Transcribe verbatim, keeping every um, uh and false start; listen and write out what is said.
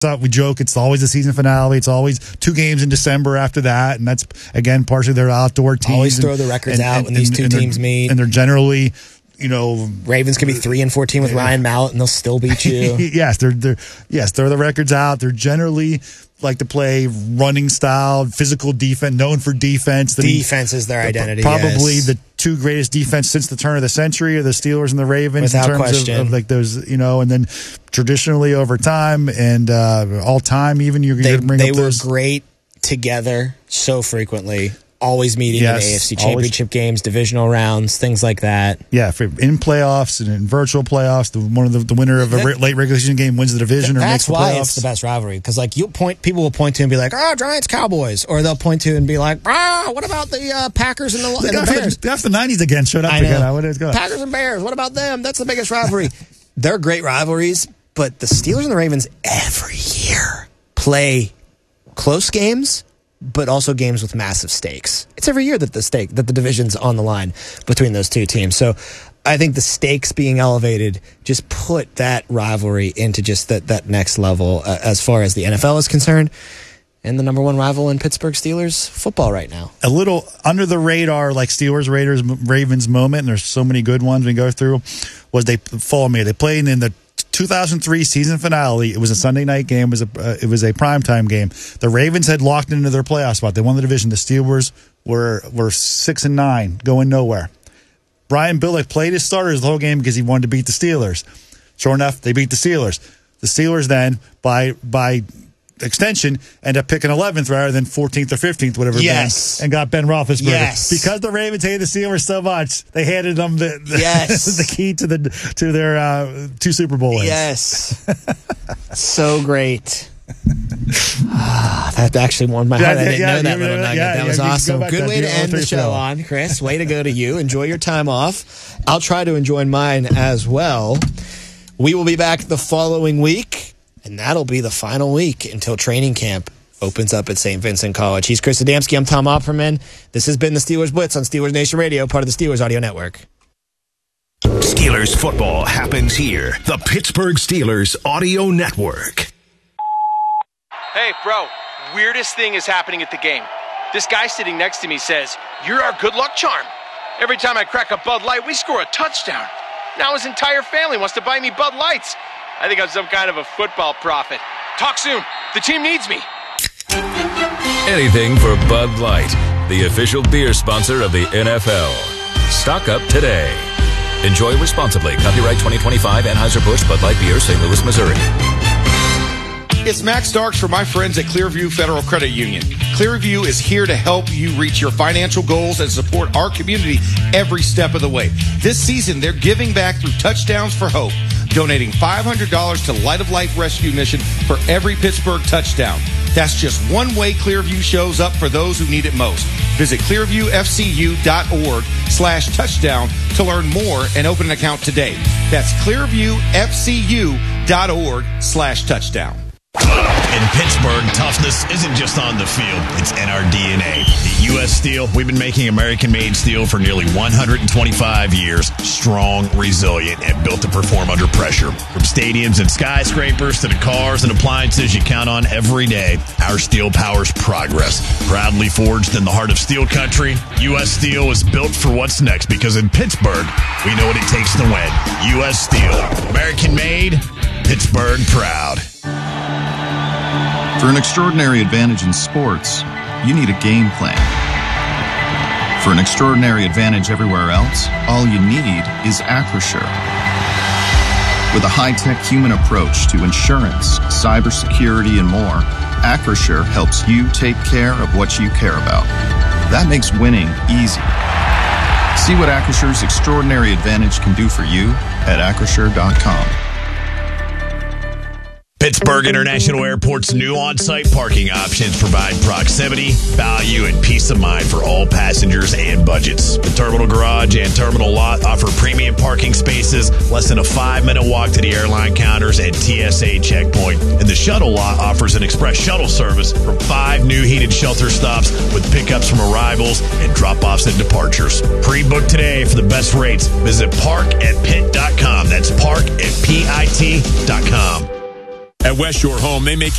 We joke it's always the season finale. It's always two games in December after that, and that's again partially their outdoor teams. Always and, throw the records and, out and, when these and, two and teams meet, and they're generally, you know, Ravens can be three and fourteen with Ryan Mallett, and they'll still beat you. yes, they're they're yes, throw the records out. They're generally like to play running style, physical defense, known for defense. The, defense is their identity. Probably yes. the two greatest defense since the turn of the century are the Steelers and the Ravens. Without in terms question. Of, of like those, you know, and then traditionally over time and uh, all time, even you're going to bring they up were those. great together so frequently. Always meeting Yes, in A F C always. Championship games, divisional rounds, things like that. Yeah, for in playoffs and in virtual playoffs, the one of the, the winner of a That, late regular season game wins the division or makes That's the why playoffs. it's the best rivalry, because like you point, people will point to and be like, "Oh, Giants, Cowboys," or they'll point to and be like, "Ah, what about the uh, Packers and the, and the Bears?" That's the nineties again. Showed up I know. again. What is going? Packers and Bears. What about them? That's the biggest rivalry. They're great rivalries, but the Steelers and the Ravens every year play close games, but also games with massive stakes. It's every year that the stake that the division's on the line between those two teams. So I think the stakes being elevated just put that rivalry into just that, that next level uh, as far as the N F L is concerned. And the number one rival in Pittsburgh Steelers football right now. A little under the radar, like Steelers, Raiders, Ravens moment, and there's so many good ones we go through, was they follow me. They played in the two thousand three season finale. It was a Sunday night game. It was a uh, it was a primetime game. The Ravens had locked into their playoff spot. They won the division. The Steelers were were six and nine, going nowhere. Brian Billick played his starters the whole game because he wanted to beat the Steelers. Sure enough, they beat the Steelers. The Steelers then, by by extension, end up picking eleventh rather than fourteenth or fifteenth, whatever. Yes. Been, and got Ben Roethlisberger. Yes. Because the Ravens hated the Steelers so much, they handed them the the, yes. the key to the to their uh, two Super Bowl wins. Yes. So great. Ah, that actually warmed my heart. Yeah, I didn't yeah, know that yeah, little yeah, nugget. yeah, that was yeah, awesome. back Good that, way to do end the show show. on, Chris. Way to go to you. Enjoy your time off. I'll try to enjoy mine as well. We will be back the following week, and that'll be the final week until training camp opens up at Saint Vincent College. He's Chris Adamski. I'm Tom Opperman. This has been the Steelers Blitz on Steelers Nation Radio, part of the Steelers Audio Network. Steelers football happens here. The Pittsburgh Steelers Audio Network. Hey, bro, weirdest thing is happening at the game. This guy sitting next to me says, "You're our good luck charm. Every time I crack a Bud Light, we score a touchdown. Now his entire family wants to buy me Bud Lights. I think I'm some kind of a football prophet. Talk soon. The team needs me." Anything for Bud Light, the official beer sponsor of the N F L. Stock up today. Enjoy responsibly. Copyright twenty twenty-five Anheuser-Busch Bud Light Beer, Saint Louis, Missouri. It's Max Starks for my friends at Clearview Federal Credit Union. Clearview is here to help you reach your financial goals and support our community every step of the way. This season, they're giving back through Touchdowns for Hope, donating five hundred dollars to Light of Life Rescue Mission for every Pittsburgh touchdown. That's just one way Clearview shows up for those who need it most. Visit clearviewfcu.org slash touchdown to learn more and open an account today. That's clearviewfcu.org slash touchdown. In Pittsburgh, toughness isn't just on the field, it's in our D N A. At U S Steel, we've been making American-made steel for nearly one hundred twenty-five years, strong, resilient, and built to perform under pressure. From stadiums and skyscrapers to the cars and appliances you count on every day, our steel powers progress. Proudly forged in the heart of steel country, U S Steel is built for what's next because in Pittsburgh, we know what it takes to win. U S Steel, American-made, Pittsburgh proud. For an extraordinary advantage in sports, you need a game plan. For an extraordinary advantage everywhere else, all you need is Acrisure. With a high-tech human approach to insurance, cybersecurity, and more, Acrisure helps you take care of what you care about. That makes winning easy. See what Acrisure's extraordinary advantage can do for you at acrisure dot com. Pittsburgh International Airport's new on-site parking options provide proximity, value, and peace of mind for all passengers and budgets. The Terminal Garage and Terminal Lot offer premium parking spaces, less than a five-minute walk to the airline counters and T S A checkpoint. And the Shuttle Lot offers an express shuttle service from five new heated shelter stops with pickups from arrivals and drop-offs and departures. Pre-book today for the best rates. Visit park at pit dot com. That's park at P I T dot com. At West Shore Home, they make